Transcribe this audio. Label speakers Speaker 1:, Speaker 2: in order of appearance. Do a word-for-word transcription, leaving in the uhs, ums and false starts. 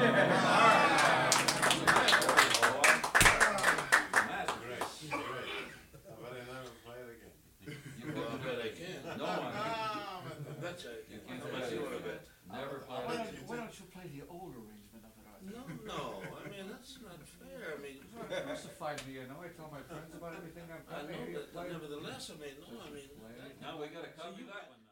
Speaker 1: Me, you know, I tell my friends about everything I've
Speaker 2: I
Speaker 1: got.
Speaker 2: know, but nevertheless, I mean, no, I mean.
Speaker 3: No, we gotta cover that one.